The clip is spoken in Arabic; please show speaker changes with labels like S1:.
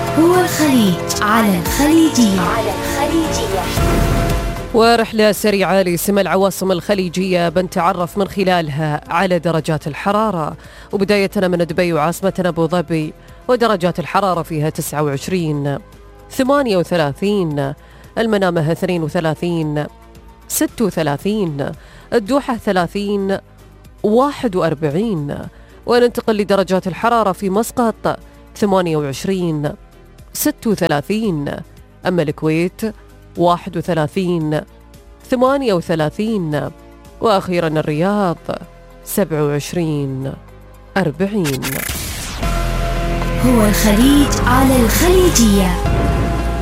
S1: هو الخليج على الخليجية.
S2: ورحلة سريعة لسمى العواصم الخليجية بنتعرف من خلالها على درجات الحرارة، وبداية من دبي وعاصمتنا أبو ظبي، ودرجات الحرارة فيها 29 38، المنامة 32 36، الدوحة 30 41. وننتقل لدرجات الحرارة في مسقط 28 36، أما الكويت 31 38، وأخيرا الرياض 27 40.
S1: هو الخليج على الخليجية.